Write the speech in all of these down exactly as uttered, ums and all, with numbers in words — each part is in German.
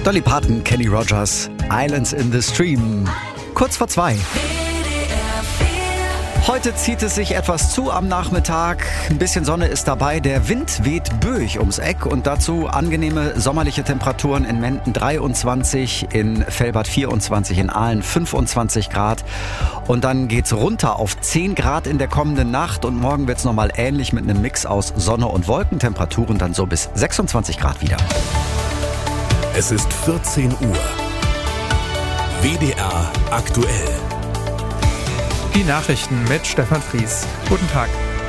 Dolly Parton, Kenny Rogers, Islands in the Stream. Kurz vor zwei. Heute zieht es sich etwas zu am Nachmittag. Ein bisschen Sonne ist dabei. Der Wind weht böig ums Eck und dazu angenehme sommerliche Temperaturen in Menden dreiundzwanzig, in Velbert vierundzwanzig, in Aalen fünfundzwanzig Grad. Und dann geht's runter auf zehn Grad in der kommenden Nacht und morgen wird's nochmal ähnlich mit einem Mix aus Sonne und Wolken. Temperaturen dann so bis sechsundzwanzig Grad wieder. Es ist vierzehn Uhr. W D R aktuell. Die Nachrichten mit Stefan Fries. Guten Tag.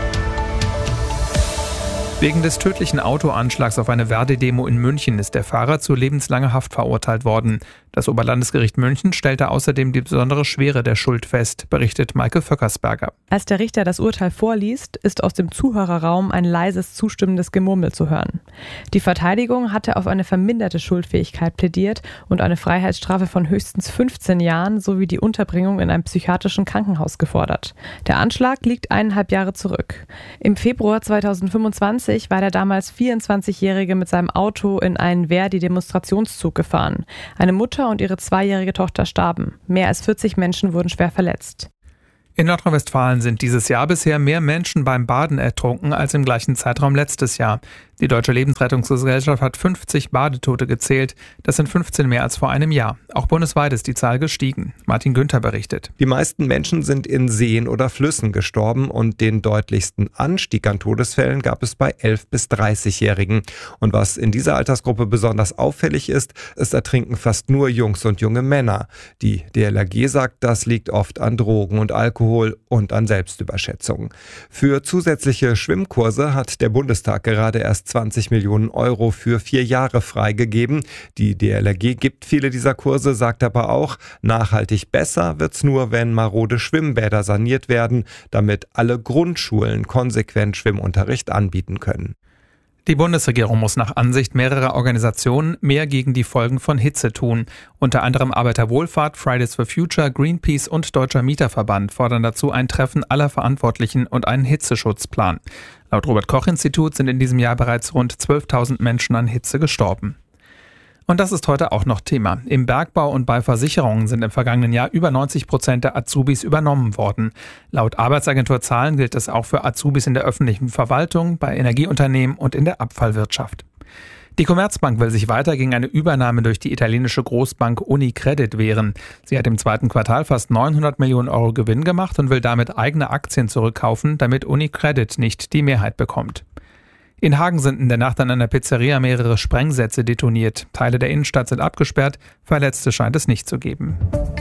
Wegen des tödlichen Autoanschlags auf eine Verdi-Demo in München ist der Fahrer zu lebenslanger Haft verurteilt worden. Das Oberlandesgericht München stellte außerdem die besondere Schwere der Schuld fest, berichtet Maike Vöckersberger. Als der Richter das Urteil vorliest, ist aus dem Zuhörerraum ein leises, zustimmendes Gemurmel zu hören. Die Verteidigung hatte auf eine verminderte Schuldfähigkeit plädiert und eine Freiheitsstrafe von höchstens fünfzehn Jahren sowie die Unterbringung in einem psychiatrischen Krankenhaus gefordert. Der Anschlag liegt eineinhalb Jahre zurück. Im Februar zweitausendfünfundzwanzig war der damals vierundzwanzigjährige mit seinem Auto in einen Verdi-Demonstrationszug gefahren. Eine Mutter und ihre zweijährige Tochter starben. Mehr als vierzig Menschen wurden schwer verletzt. In Nordrhein-Westfalen sind dieses Jahr bisher mehr Menschen beim Baden ertrunken als im gleichen Zeitraum letztes Jahr. Die Deutsche Lebensrettungsgesellschaft hat fünfzig Badetote gezählt. Das sind fünfzehn mehr als vor einem Jahr. Auch bundesweit ist die Zahl gestiegen. Martin Günther berichtet. Die meisten Menschen sind in Seen oder Flüssen gestorben und den deutlichsten Anstieg an Todesfällen gab es bei elf- bis dreißigjährigen. Und was in dieser Altersgruppe besonders auffällig ist, es ertrinken fast nur Jungs und junge Männer. Die D L R G sagt, das liegt oft an Drogen und Alkohol und an Selbstüberschätzung. Für zusätzliche Schwimmkurse hat der Bundestag gerade erst zwanzig Millionen Euro für vier Jahre freigegeben. Die D L R G gibt viele dieser Kurse, sagt aber auch, nachhaltig besser wird's nur, wenn marode Schwimmbäder saniert werden, damit alle Grundschulen konsequent Schwimmunterricht anbieten können. Die Bundesregierung muss nach Ansicht mehrerer Organisationen mehr gegen die Folgen von Hitze tun. Unter anderem Arbeiterwohlfahrt, Fridays for Future, Greenpeace und Deutscher Mieterverband fordern dazu ein Treffen aller Verantwortlichen und einen Hitzeschutzplan. Laut Robert-Koch-Institut sind in diesem Jahr bereits rund zwölftausend Menschen an Hitze gestorben. Und das ist heute auch noch Thema. Im Bergbau und bei Versicherungen sind im vergangenen Jahr über neunzig Prozent der Azubis übernommen worden. Laut Arbeitsagentur-Zahlen gilt es auch für Azubis in der öffentlichen Verwaltung, bei Energieunternehmen und in der Abfallwirtschaft. Die Commerzbank will sich weiter gegen eine Übernahme durch die italienische Großbank UniCredit wehren. Sie hat im zweiten Quartal fast neunhundert Millionen Euro Gewinn gemacht und will damit eigene Aktien zurückkaufen, damit UniCredit nicht die Mehrheit bekommt. In Hagen sind in der Nacht an einer Pizzeria mehrere Sprengsätze detoniert. Teile der Innenstadt sind abgesperrt, Verletzte scheint es nicht zu geben.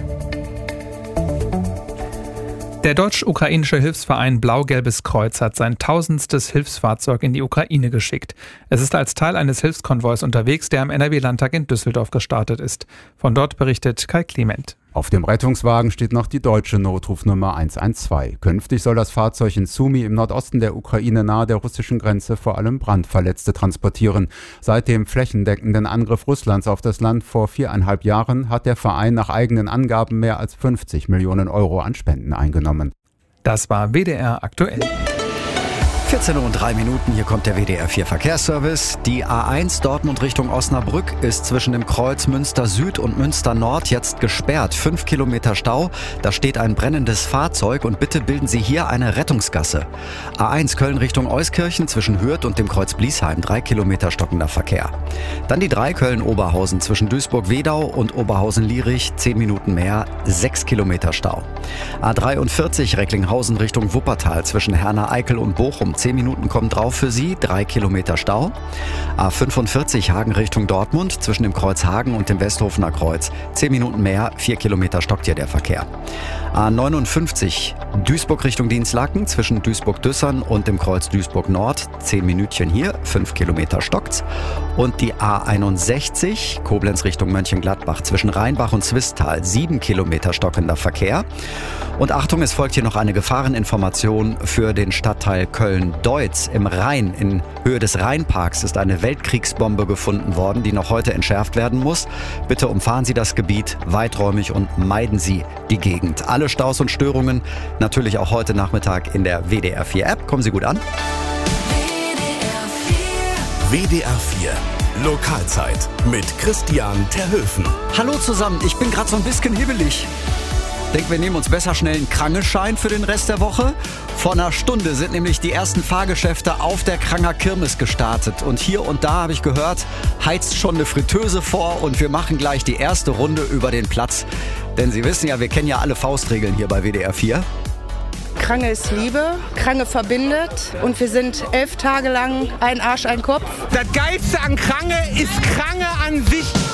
Der deutsch-ukrainische Hilfsverein Blau-Gelbes Kreuz hat sein tausendstes Hilfsfahrzeug in die Ukraine geschickt. Es ist als Teil eines Hilfskonvois unterwegs, der am N R W-Landtag in Düsseldorf gestartet ist. Von dort berichtet Kai Clement. Auf dem Rettungswagen steht noch die deutsche Notrufnummer eins eins zwei. Künftig soll das Fahrzeug in Sumy im Nordosten der Ukraine nahe der russischen Grenze vor allem Brandverletzte transportieren. Seit dem flächendeckenden Angriff Russlands auf das Land vor viereinhalb Jahren hat der Verein nach eigenen Angaben mehr als fünfzig Millionen Euro an Spenden eingenommen. Das war W D R aktuell. vierzehn Uhr und drei Minuten, hier kommt der W D R vier Verkehrsservice. Die A eins Dortmund Richtung Osnabrück ist zwischen dem Kreuz Münster Süd und Münster Nord jetzt gesperrt. Fünf Kilometer Stau, da steht ein brennendes Fahrzeug und bitte bilden Sie hier eine Rettungsgasse. A eins Köln Richtung Euskirchen zwischen Hürth und dem Kreuz Bliesheim, drei Kilometer stockender Verkehr. Dann die drei Köln-Oberhausen zwischen Duisburg-Wedau und Oberhausen-Lierich, zehn Minuten mehr, sechs Kilometer Stau. A dreiundvierzig Recklinghausen Richtung Wuppertal zwischen Herne-Eickel und Bochum, zehn Minuten kommen drauf für Sie, drei Kilometer Stau. A fünfundvierzig Hagen Richtung Dortmund zwischen dem Kreuz Hagen und dem Westhofener Kreuz, zehn Minuten mehr, vier Kilometer stockt hier der Verkehr. A neunundfünfzig Duisburg Richtung Dinslaken zwischen Duisburg-Düssern und dem Kreuz Duisburg-Nord, zehn Minütchen hier, fünf Kilometer stockt's. Und die A einundsechzig Koblenz Richtung Mönchengladbach zwischen Rheinbach und Zwistal, sieben Kilometer stockender Verkehr. Und Achtung, es folgt hier noch eine Gefahreninformation für den Stadtteil Köln-Deutz. Im Rhein, in Höhe des Rheinparks, ist eine Weltkriegsbombe gefunden worden, die noch heute entschärft werden muss. Bitte umfahren Sie das Gebiet weiträumig und meiden Sie die Gegend. Alle Staus und Störungen natürlich auch heute Nachmittag in der W D R vier App. Kommen Sie gut an. W D R vier Lokalzeit mit Christian Terhöfen. Hallo zusammen, ich bin gerade so ein bisschen hibbelig. Denke, wir nehmen uns besser schnell einen Krangeschein für den Rest der Woche. Vor einer Stunde sind nämlich die ersten Fahrgeschäfte auf der Kranger Kirmes gestartet. Und hier und da habe ich gehört, heizt schon eine Fritteuse vor und wir machen gleich die erste Runde über den Platz. Denn Sie wissen ja, wir kennen ja alle Faustregeln hier bei W D R vier. Krange ist Liebe, Krange verbindet und wir sind elf Tage lang ein Arsch, ein Kopf. Das Geilste an Krange ist Krange an sich.